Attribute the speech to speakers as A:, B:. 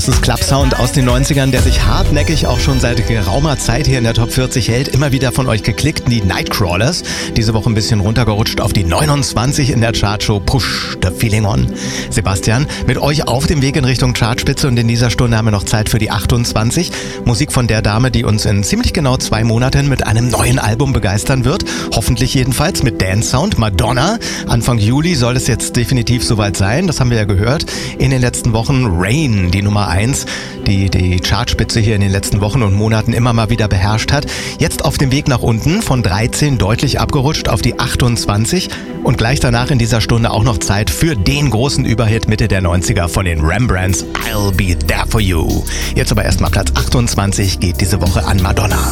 A: Das ist Club Sound aus den 90ern, der sich hartnäckig auch schon seit geraumer Zeit hier in der Top 40 hält. Immer wieder von euch geklickt, die Nightcrawlers. Diese Woche ein bisschen runtergerutscht auf die 29 in der Chartshow Push the Feeling On. Sebastian, mit euch auf dem Weg in Richtung Chartspitze und in dieser Stunde haben wir noch Zeit für die 28. Musik von der Dame, die uns in ziemlich genau 2 Monaten mit einem neuen Album begeistern wird. Hoffentlich jedenfalls mit Dance Sound. Madonna. Anfang Juli soll es jetzt definitiv soweit sein. Das haben wir ja gehört. In den letzten Wochen Rain, die Nummer 1, die Chartspitze hier in den letzten Wochen und Monaten immer mal wieder beherrscht hat. Jetzt auf dem Weg nach unten, von 13 deutlich abgerutscht auf die 28 und gleich danach in dieser Stunde auch noch Zeit für den großen Überhit Mitte der 90er von den Rembrandts, I'll Be There For You. Jetzt aber erstmal Platz 28 geht diese Woche an Madonna.